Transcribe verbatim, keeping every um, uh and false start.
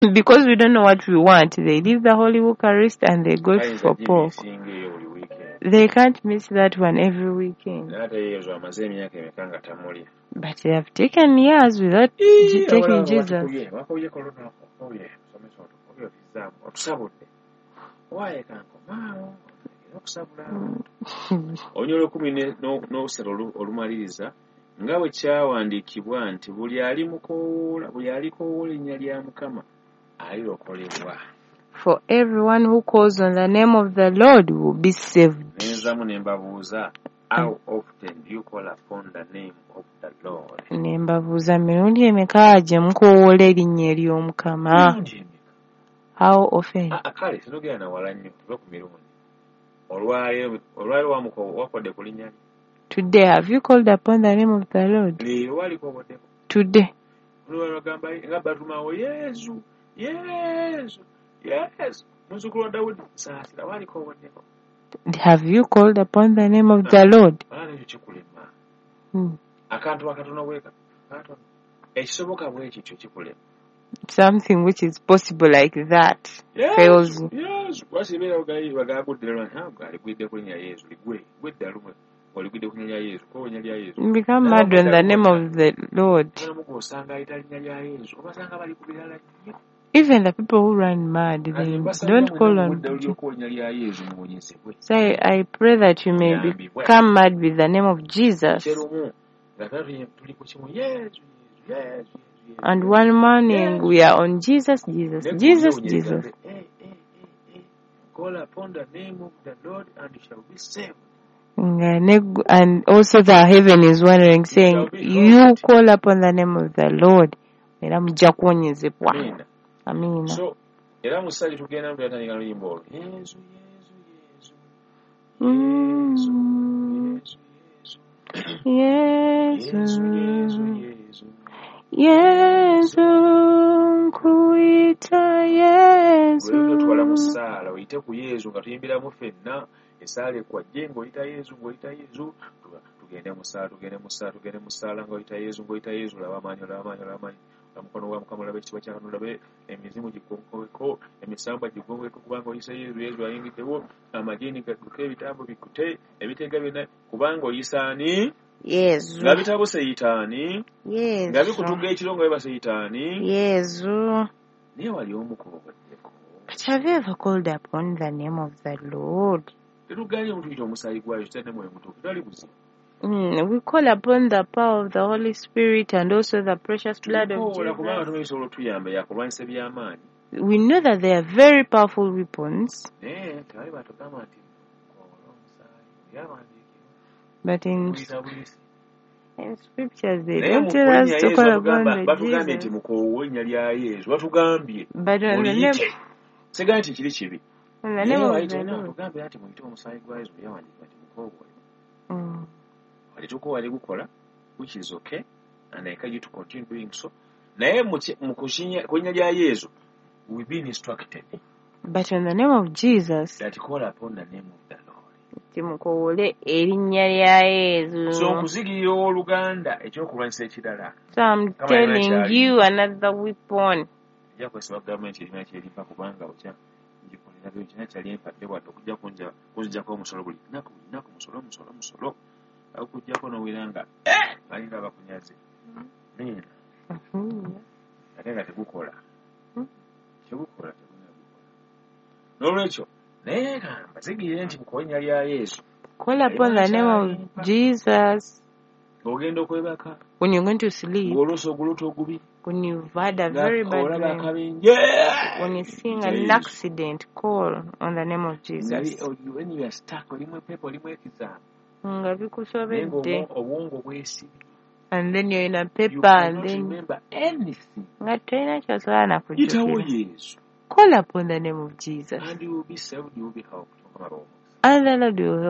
Because we don't know what we want, they leave the Holy Eucharist and they go for pork. They can't miss that one every weekend. But they have taken years without Eee, taking Jesus. Onyolo kumi n'okusatu olumaliriza nga bwe kyawandiikibwa nti buli ali mukoola buli alikoola erinnya lya Mukama alirokolebwa. For everyone who calls on the name of the Lord will be saved. Nenzamu ne mbabuuza, how often do you call upon the name of the Lord? Ne mbabuuza mirundi emeka gye mukoola erinnya ery'Omukama? How often? Kale sinogera na wala nnyo tuve ku mirundi. Olwayo olwayo wakodde ku linnya. Today have you called upon the name of the Lord? Today. Nga batumawo Yesu Yesu Yesu muzukulu wa Dawudi saasira waliko obodeko. Have you called upon the name of the Lord? Hmm. Akantu akatono weka katono ekisoboka bwe ekyo kikulema. Something which is possible like that yes, fails you. Yes, wasibera ugayi bagaguddelwa ntabwo ali gwidde kulinya Yesu ligwe gwedda lumwe oli gwidde kulinya Yesu ko nyali Yesu. Become mad in the name of the Lord. Even the people who run mad, they don't call on Jesus. So I, I pray that you may become mad with the name of Jesus. And one morning we are on Jesus, Jesus, Jesus, Jesus. Call upon the name of the Lord and you shall be saved. And also the heaven is wondering, saying, you call upon the name of the Lord. Amen. So, era musali tugenda mbere tani kanu yimbo. Yesu, Yesu, Yesu, Yesu, Yesu, Yesu, kuita Yesu. Wewe twala musala, uyite ku Yesu nga tuyimbira mu fenna, esale kwa jengo ita Yesu, ngoita Yesu, tugende musala, tugende musala, tugende musala ngoita Yesu, ngoita Yesu, laba manyo, laba manyo, laba manyo. Mukono wa Mukama labe kiba kya Katonda labe emizimu gigongoeko emisamba gigongoeko kubanga oyisa Yesu Yesu ayingiddewo amajini gaduke ebitambo bikute ebitega byonna kubanga oyisaani Yesu nga bitabo seyitaani Yesu nga bikutuga ekirongo eba seyitaani Yesu naye wali omukoboddeko. But have you ever called upon the name of the Lord? Tetuganye omutuyita omusaayi gwayo kitadde mwoyo mutuufu tali buzibu. Mm, we call upon the power of the Holy Spirit and also the precious blood of Jesus. We know that they are very powerful weapons. But in, in scriptures they don't tell us to call upon the Jesus. But on the name, on the name of the Lord. Mm. Which is okay, and I encourage you to continue doing so. Naye mukushinya kwenye lya Yesu, we've been instructed. But in the name of Jesus, that call upon the name of the Lord. Timukole erinnya lya Yesu. So nkuzigirira oluganda ekyokulwanyisa ekirala. So I'm telling you another weapon. Ejja kwesaba gavumenti erina kyerifa kubanga okya ngikolera byo kina kyali empadde wadde okujja kunja kunzijjako omusolo buli lunaku buli lunaku musolo musolo musolo. Akujjako n'owiranga eh balinga abakunyaze nina ate nga tegukola tegukola tegunagukola n'olwekyo naye gamba zigire nti mukonya lya Yesu call upon the name of Jesus ogenda okwebaka when you're going to sleep, oluusi oguluta ogubi, when you've had a very bad dream, when you're seeing an accident, call on the name of Jesus. When you are stuck, and then you're in a paper and then remember anything. Call upon the name of Jesus. And you will be saved, you will be helped. And the Lord will help.